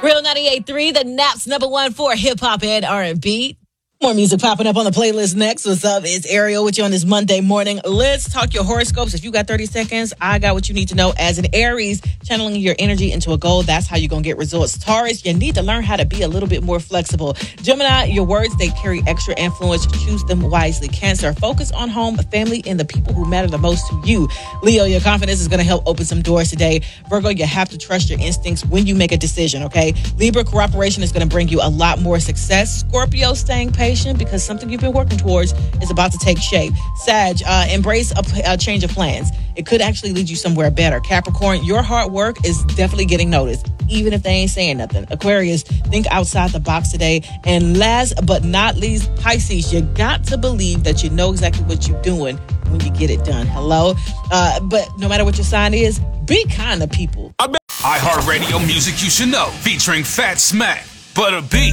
Real 98.3, the Nap's number one for hip-hop and R&B. More music popping up on the playlist next. What's up? It's Ariel with you on this Monday morning. Let's talk your horoscopes. If you got 30 seconds, I got what you need to know. As an Aries, channeling your energy into a goal, that's how you're going to get results. Taurus, you need to learn how to be a little bit more flexible. Gemini, your words, they carry extra influence. Choose them wisely. Cancer, focus on home, family, and the people who matter the most to you. Leo, your confidence is going to help open some doors today. Virgo, you have to trust your instincts when you make a decision, okay? Libra, cooperation is going to bring you a lot more success. Scorpio, staying patient because something you've been working towards is about to take shape. Sag, embrace a change of plans. It could actually lead you somewhere better. Capricorn, your hard work is definitely getting noticed, even if they ain't saying nothing. Aquarius, think outside the box today. And last but not least, Pisces, you got to believe that you know exactly what you're doing when you get it done. Hello? But no matter what your sign is, be kind to people. iHeartRadio music you should know, featuring Fat Smack, Butter B,